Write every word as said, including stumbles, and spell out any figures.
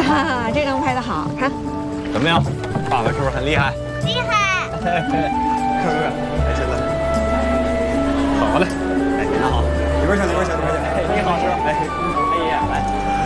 呀，这张拍的好看， 怎么样？爸爸是不是很厉害？ 厉害！ 是不是？来，现在好嘞。